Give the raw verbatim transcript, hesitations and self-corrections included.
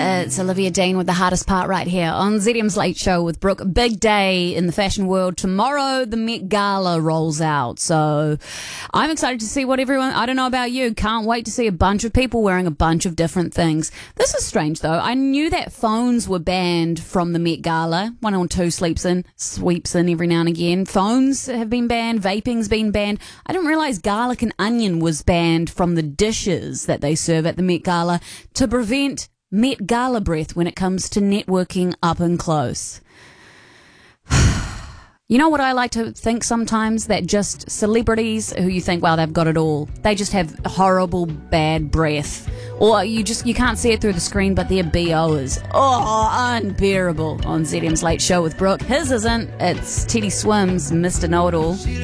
It's Olivia Dean with The Hardest Part right here on Z D M's Late Show with Brooke. Big day in the fashion world. Tomorrow, the Met Gala rolls out. So I'm excited to see what everyone, I don't know about you, can't wait to see a bunch of people wearing a bunch of different things. This is strange though. I knew that phones were banned from the Met Gala. One on two sleeps in, sweeps in every now and again. Phones have been banned. Vaping's been banned. I didn't realize garlic and onion was banned from the dishes that they serve at the Met Gala to prevent Met Gala breath when it comes to networking up and close. You know what I like to think sometimes? That just celebrities who you think, wow, they've got it all. They just have horrible, bad breath. Or you just, you can't see it through the screen, but their B O is, oh, unbearable on Z D M's Late Show with Brooke. His isn't. It's Teddy Swims, Mister Know-It-All.